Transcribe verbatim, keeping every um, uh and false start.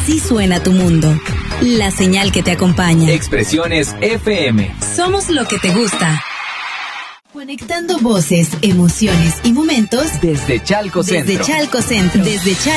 Así suena tu mundo. La señal que te acompaña. Expresiones F M. Somos lo que te gusta. Conectando voces, emociones y momentos desde Chalco Centro. Desde Chalco Centro. Desde Chalco